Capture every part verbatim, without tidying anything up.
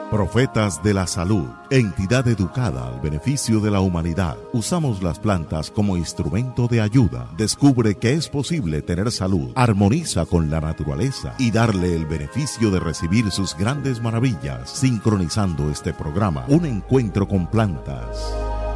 Profetas de la Salud, entidad educada al beneficio de la humanidad. Usamos las plantas como instrumento de ayuda. Descubre que es posible tener salud, armoniza con la naturaleza y darle el beneficio de recibir sus grandes maravillas. Sincronizando este programa, un encuentro con plantas.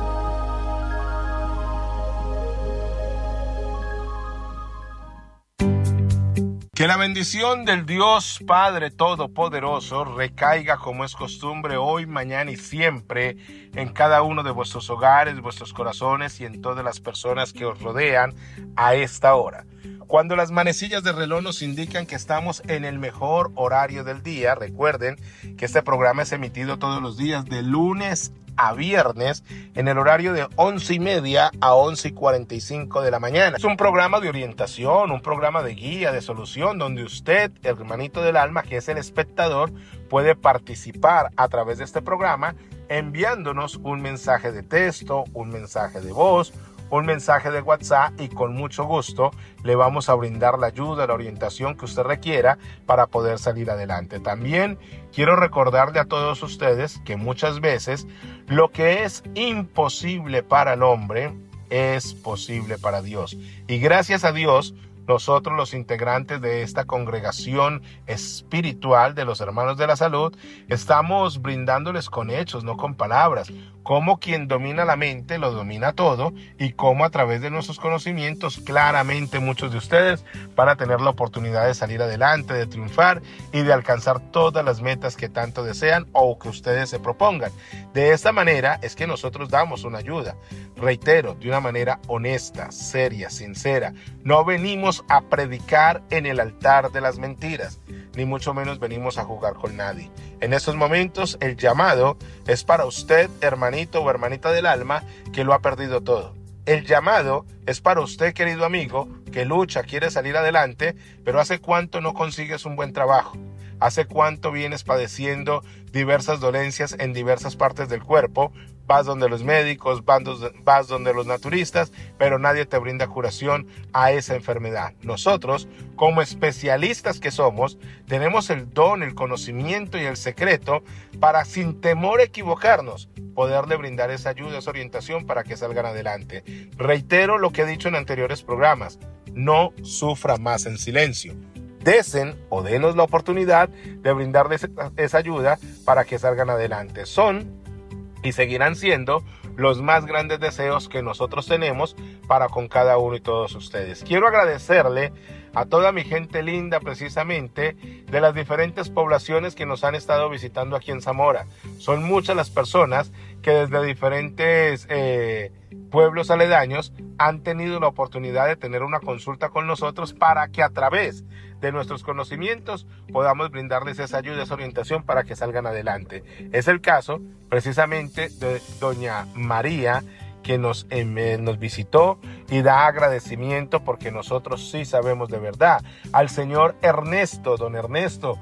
Que la bendición del Dios Padre Todopoderoso recaiga como es costumbre hoy, mañana y siempre en cada uno de vuestros hogares, vuestros corazones y en todas las personas que os rodean a esta hora. Cuando las manecillas de reloj nos indican que estamos en el mejor horario del día, recuerden que este programa es emitido todos los días de lunes a viernes en el horario de once y media a once y cuarenta y cinco de la mañana. Es un programa de orientación, un programa de guía, de solución, donde usted, el hermanito del alma, que es el espectador, puede participar a través de este programa enviándonos un mensaje de texto, un mensaje de voz, un mensaje de WhatsApp y con mucho gusto le vamos a brindar la ayuda, la orientación que usted requiera para poder salir adelante. También quiero recordarle a todos ustedes que muchas veces lo que es imposible para el hombre es posible para Dios. Y gracias a Dios, nosotros los integrantes de esta congregación espiritual de los hermanos de la salud estamos brindándoles con hechos, no con palabras, cómo quien domina la mente lo domina todo y cómo a través de nuestros conocimientos claramente muchos de ustedes van a tener la oportunidad de salir adelante, de triunfar y de alcanzar todas las metas que tanto desean o que ustedes se propongan. De esta manera es que nosotros damos una ayuda, reitero, de una manera honesta, seria, sincera. No venimos a predicar en el altar de las mentiras, ni mucho menos venimos a jugar con nadie. En estos momentos el llamado es para usted, hermanito o hermanita del alma, que lo ha perdido todo. El llamado es para usted, querido amigo, que lucha, quiere salir adelante, pero ¿hace cuánto no consigues un buen trabajo? ¿Hace cuánto vienes padeciendo diversas dolencias en diversas partes del cuerpo? Vas donde los médicos, vas donde los naturistas, pero nadie te brinda curación a esa enfermedad. Nosotros, como especialistas que somos, tenemos el don, el conocimiento y el secreto para, sin temor a equivocarnos, poderle brindar esa ayuda, esa orientación para que salgan adelante. Reitero lo que he dicho en anteriores programas, no sufra más en silencio. Desen o denos la oportunidad de brindarles esa ayuda para que salgan adelante. Son y seguirán siendo los más grandes deseos que nosotros tenemos para con cada uno y todos ustedes. Quiero agradecerle a toda mi gente linda, precisamente de las diferentes poblaciones que nos han estado visitando aquí en Zamora. Son muchas las personas que desde diferentes eh, pueblos aledaños han tenido la oportunidad de tener una consulta con nosotros para que a través de nuestros conocimientos podamos brindarles esa ayuda, esa orientación para que salgan adelante. Es el caso precisamente de doña María, que nos, eh, nos visitó y da agradecimiento porque nosotros sí sabemos de verdad. Al señor Ernesto, don Ernesto,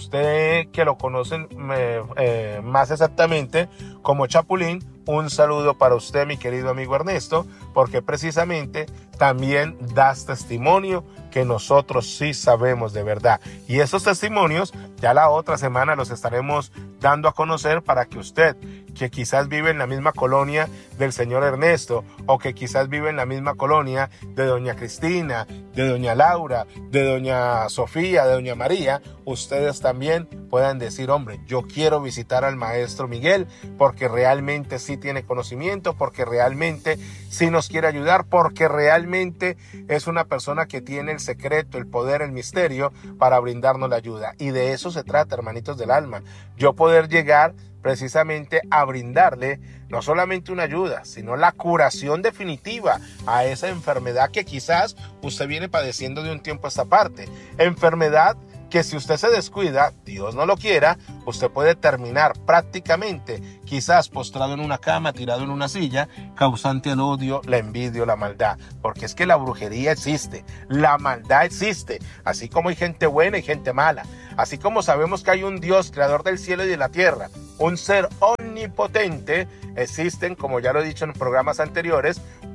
usted que lo conocen eh, eh, más exactamente como Chapulín, un saludo para usted, mi querido amigo Ernesto, porque precisamente también das testimonio que nosotros sí sabemos de verdad. Y esos testimonios ya la otra semana los estaremos dando a conocer para que usted, que quizás vive en la misma colonia del señor Ernesto, o que quizás vive en la misma colonia de doña Cristina, de doña Laura, de doña Sofía, de doña María, ustedes también puedan decir, hombre, yo quiero visitar al maestro Miguel porque realmente sí tiene conocimiento, porque realmente sí nos quiere ayudar, porque realmente es una persona que tiene el secreto, el poder, el misterio para brindarnos la ayuda. Y de eso se trata, hermanitos del alma, yo poder llegar precisamente a brindarle no solamente una ayuda, sino la curación definitiva a esa enfermedad que quizás usted viene padeciendo de un tiempo a esta parte. Enfermedad que si usted se descuida, Dios no lo quiera, usted puede terminar prácticamente quizás postrado en una cama, tirado en una silla, causante el odio, la envidia, la maldad. Porque es que la brujería existe, la maldad existe, así como hay gente buena y gente mala. Así como sabemos que hay un Dios creador del cielo y de la tierra, un ser omnipotente, existen, como ya lo he dicho en programas anteriores,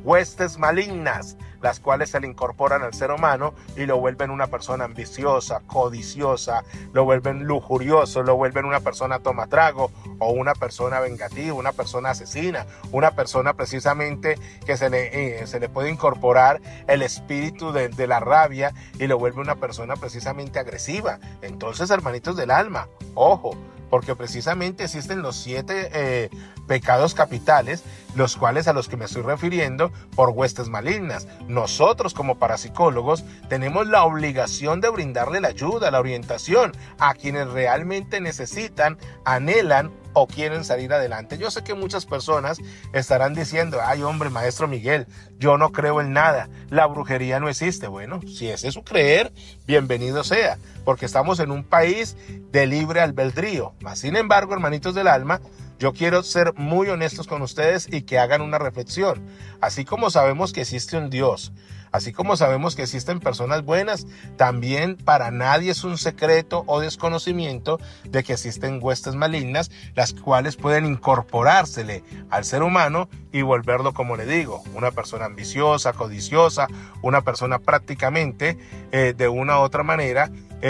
huestes malignas, las cuales se le incorporan al ser humano y lo vuelven una persona ambiciosa, codiciosa, lo vuelven lujurioso, lo vuelven una persona tomatrago o una persona vengativa, una persona asesina, una persona precisamente que se le, eh, se le puede incorporar el espíritu de, de la rabia y lo vuelve una persona precisamente agresiva. Entonces, hermanitos del alma, ojo, porque precisamente existen los siete eh, pecados capitales, los cuales a los que me estoy refiriendo por huestes malignas. Nosotros como parapsicólogos tenemos la obligación de brindarle la ayuda, la orientación a quienes realmente necesitan, anhelan o quieren salir adelante. Yo sé que muchas personas estarán diciendo, ay hombre, maestro Miguel, yo no creo en nada, la brujería no existe. Bueno, si ese es su creer, bienvenido sea, porque estamos en un país de libre albedrío. Mas, sin embargo, hermanitos del alma, yo quiero ser muy honestos con ustedes y que hagan una reflexión. Así como sabemos que existe un Dios, así como sabemos que existen personas buenas, también para nadie es un secreto o desconocimiento de que existen huestes malignas, las cuales pueden incorporársele al ser humano y volverlo, como le digo, una persona ambiciosa, codiciosa, una persona prácticamente eh, de una u otra manera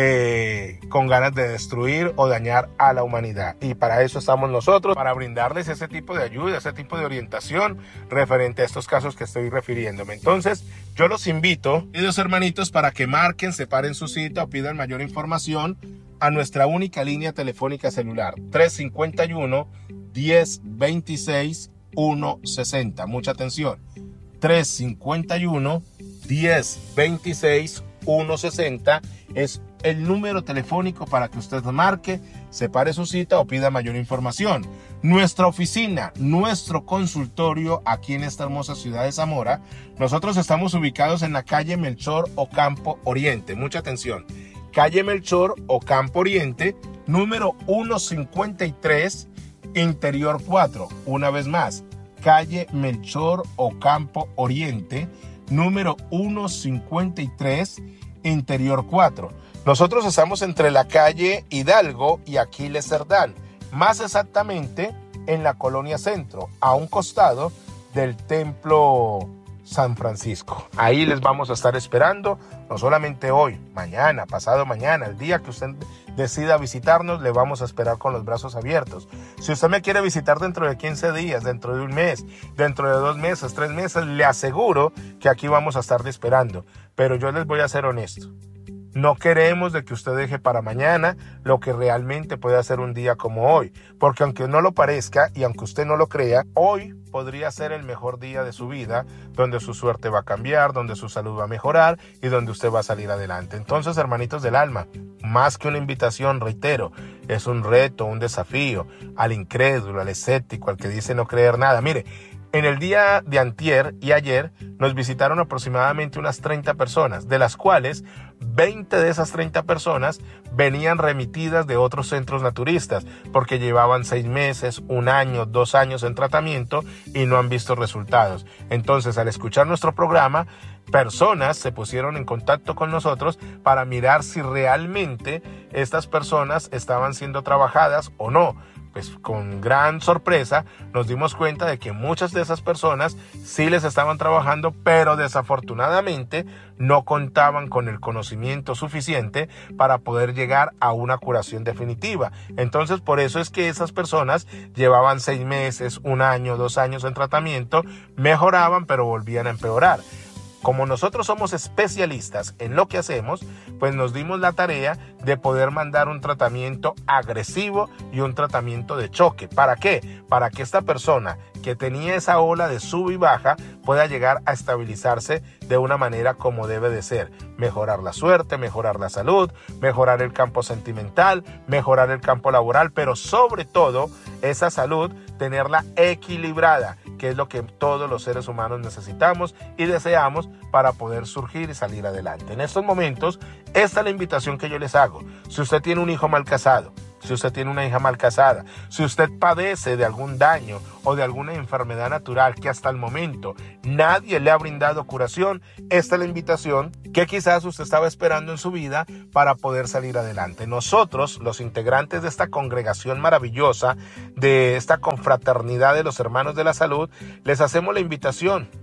eh, con ganas de destruir o dañar a la humanidad. Y para eso estamos nosotros, para brindarles ese tipo de ayuda, ese tipo de orientación referente a estos casos que estoy refiriéndome. Entonces, yo los invito, queridos hermanitos, para que marquen, separen su cita o pidan mayor información a nuestra única línea telefónica celular, tres cinco uno, diez, veintiséis, ciento sesenta. Mucha atención, tres cinco uno, diez, veintiséis, ciento sesenta es el número telefónico para que usted marque, separe su cita o pida mayor información. Nuestra oficina, nuestro consultorio aquí en esta hermosa ciudad de Zamora, nosotros estamos ubicados en la calle Melchor Ocampo Oriente. Mucha atención, calle Melchor Ocampo Oriente, número ciento cincuenta y tres, interior cuatro. Una vez más, calle Melchor Ocampo Oriente, número ciento cincuenta y tres, interior cuatro. Nosotros estamos entre la calle Hidalgo y Aquiles Cerdán, más exactamente en la colonia Centro, a un costado del Templo San Francisco. Ahí les vamos a estar esperando, no solamente hoy, mañana, pasado mañana, el día que usted decida visitarnos, le vamos a esperar con los brazos abiertos. Si usted me quiere visitar dentro de quince días, dentro de un mes, dentro de dos meses, tres meses, le aseguro que aquí vamos a estar esperando. Pero yo les voy a ser honesto. No queremos de que usted deje para mañana lo que realmente puede hacer un día como hoy, porque aunque no lo parezca y aunque usted no lo crea, hoy podría ser el mejor día de su vida, donde su suerte va a cambiar, donde su salud va a mejorar y donde usted va a salir adelante. Entonces, hermanitos del alma, más que una invitación, reitero, es un reto, un desafío al incrédulo, al escéptico, al que dice no creer nada. Mire, en el día de antier y ayer nos visitaron aproximadamente unas treinta personas, de las cuales veinte de esas treinta personas venían remitidas de otros centros naturistas porque llevaban seis meses, un año, dos años en tratamiento y no han visto resultados. Entonces, al escuchar nuestro programa, personas se pusieron en contacto con nosotros para mirar si realmente estas personas estaban siendo trabajadas o no. Pues con gran sorpresa nos dimos cuenta de que muchas de esas personas sí les estaban trabajando, pero desafortunadamente no contaban con el conocimiento suficiente para poder llegar a una curación definitiva. Entonces, por eso es que esas personas llevaban seis meses, un año, dos años en tratamiento, mejoraban, pero volvían a empeorar. Como nosotros somos especialistas en lo que hacemos, pues nos dimos la tarea de poder mandar un tratamiento agresivo y un tratamiento de choque. ¿Para qué? Para que esta persona que tenía esa ola de sub y baja pueda llegar a estabilizarse de una manera como debe de ser. Mejorar la suerte, mejorar la salud, mejorar el campo sentimental, mejorar el campo laboral, pero sobre todo esa salud, tenerla equilibrada, que es lo que todos los seres humanos necesitamos y deseamos para poder surgir y salir adelante. En estos momentos, esta es la invitación que yo les hago. Si usted tiene un hijo mal casado, si usted tiene una hija mal casada, si usted padece de algún daño o de alguna enfermedad natural que hasta el momento nadie le ha brindado curación, esta es la invitación que quizás usted estaba esperando en su vida para poder salir adelante. Nosotros, los integrantes de esta congregación maravillosa, de esta confraternidad de los hermanos de la salud, les hacemos la invitación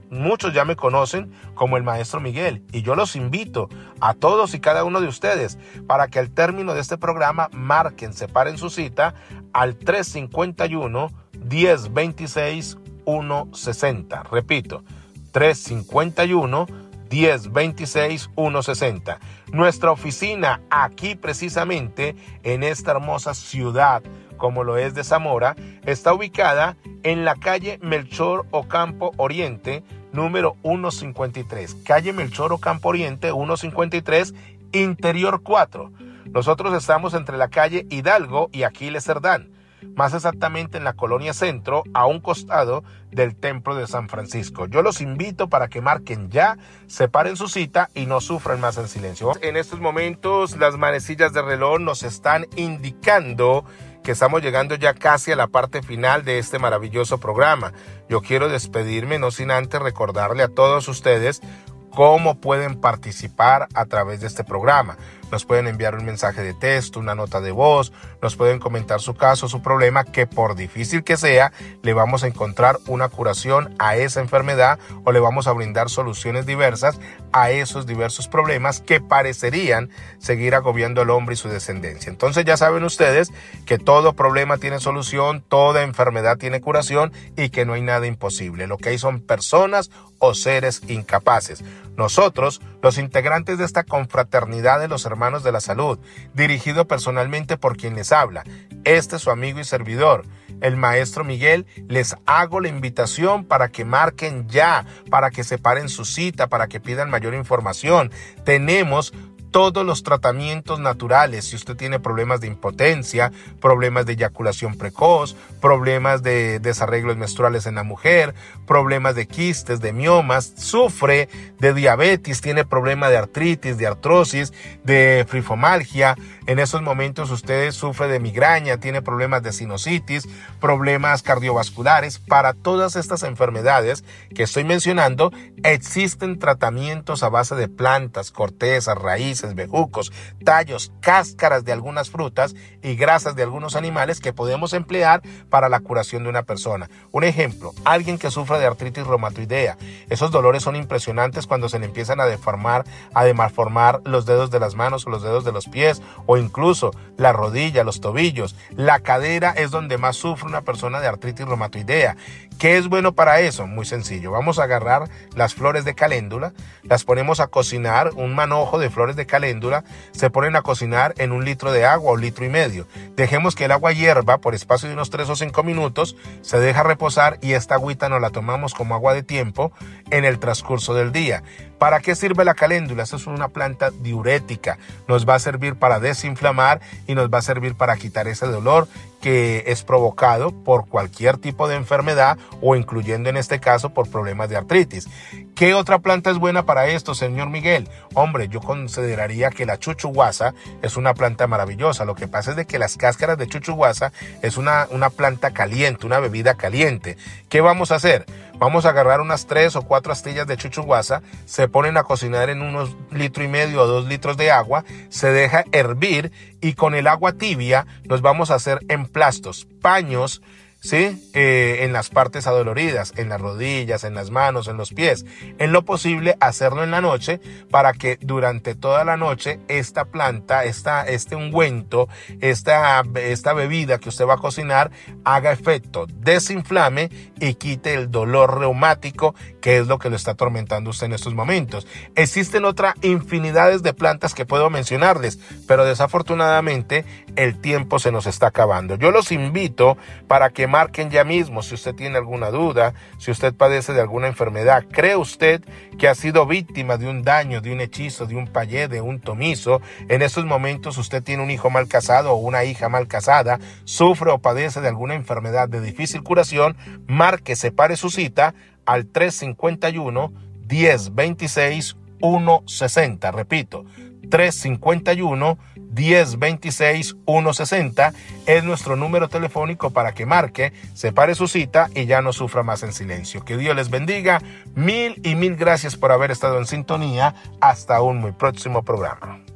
muchos ya me conocen como el Maestro Miguel, y yo los invito a todos y cada uno de ustedes para que al término de este programa marquen, separen su cita al tres cinco uno, diez veintiséis, ciento sesenta. Repito, tres cinco uno, diez veintiséis, ciento sesenta. Nuestra oficina aquí precisamente en esta hermosa ciudad como lo es de Zamora, está ubicada en la calle Melchor Ocampo Oriente, número ciento cincuenta y tres. Calle Melchor Ocampo Oriente, ciento cincuenta y tres, Interior cuatro. Nosotros estamos entre la calle Hidalgo y Aquiles Cerdán, más exactamente en la colonia Centro, a un costado del Templo de San Francisco. Yo los invito para que marquen ya, separen su cita y no sufran más en silencio. En estos momentos las manecillas de reloj nos están indicando que estamos llegando ya casi a la parte final de este maravilloso programa. Yo quiero despedirme, no sin antes recordarle a todos ustedes cómo pueden participar a través de este programa. Nos pueden enviar un mensaje de texto, una nota de voz, nos pueden comentar su caso, su problema, que por difícil que sea, le vamos a encontrar una curación a esa enfermedad o le vamos a brindar soluciones diversas a esos diversos problemas que parecerían seguir agobiando al hombre y su descendencia. Entonces ya saben ustedes que todo problema tiene solución, toda enfermedad tiene curación y que no hay nada imposible. Lo que hay son personas o seres incapaces. Nosotros, los integrantes de esta confraternidad de los hermanos de la salud, dirigido personalmente por quien les habla, este es su amigo y servidor, el Maestro Miguel, les hago la invitación para que marquen ya, para que separen su cita, para que pidan mayor información. Tenemos todos los tratamientos naturales. Si usted tiene problemas de impotencia, problemas de eyaculación precoz, problemas de desarreglos menstruales en la mujer, problemas de quistes, de miomas, sufre de diabetes, tiene problemas de artritis, de artrosis, de frifomalgia. En esos momentos usted sufre de migraña, tiene problemas de sinusitis, problemas cardiovasculares. Para todas estas enfermedades que estoy mencionando, existen tratamientos a base de plantas, cortezas, raíces, bejucos, tallos, cáscaras de algunas frutas y grasas de algunos animales que podemos emplear para la curación de una persona. Un ejemplo, alguien que sufre de artritis reumatoidea. Esos dolores son impresionantes cuando se le empiezan a deformar, a demalformar los dedos de las manos o los dedos de los pies, o incluso la rodilla, los tobillos. La cadera es donde más sufre una persona de artritis reumatoidea. ¿Qué es bueno para eso? Muy sencillo. Vamos a agarrar las flores de caléndula, las ponemos a cocinar, un manojo de flores de caléndula, se ponen a cocinar en un litro de agua o litro y medio. Dejemos que el agua hierva por espacio de unos tres o cinco minutos, se deja reposar y esta agüita nos la tomamos como agua de tiempo en el transcurso del día. ¿Para qué sirve la caléndula? Esta es una planta diurética, nos va a servir para desinflamar y nos va a servir para quitar ese dolor que es provocado por cualquier tipo de enfermedad o incluyendo en este caso por problemas de artritis. ¿Qué otra planta es buena para esto, señor Miguel? Hombre, yo consideraría que la chuchuguasa es una planta maravillosa. Lo que pasa es de que las cáscaras de chuchuguasa es una, una planta caliente, una bebida caliente. ¿Qué vamos a hacer? Vamos a agarrar unas tres o cuatro astillas de chuchuguasa, se ponen a cocinar en unos litro y medio o dos litros de agua, se deja hervir y con el agua tibia nos vamos a hacer emplastos, paños, ¿sí? Eh, en las partes adoloridas, en las rodillas, en las manos, en los pies. En lo posible hacerlo en la noche para que durante toda la noche esta planta, esta, este ungüento, esta, esta bebida que usted va a cocinar haga efecto, desinflame y quite el dolor reumático que es lo que lo está atormentando usted en estos momentos. Existen otras infinidades de plantas que puedo mencionarles, pero desafortunadamente el tiempo se nos está acabando. Yo los invito para que marquen ya mismo si usted tiene alguna duda, si usted padece de alguna enfermedad, cree usted que ha sido víctima de un daño, de un hechizo, de un payé, de un tomizo. En estos momentos usted tiene un hijo mal casado o una hija mal casada, sufre o padece de alguna enfermedad de difícil curación, marque, separe su cita al tres cinco uno, diez veintiséis, ciento sesenta. Repito, tres cinco uno, diez veintiséis, ciento sesenta es nuestro número telefónico para que marque, separe su cita y ya no sufra más en silencio. Que Dios les bendiga. Mil y mil gracias por haber estado en sintonía. Hasta un muy próximo programa.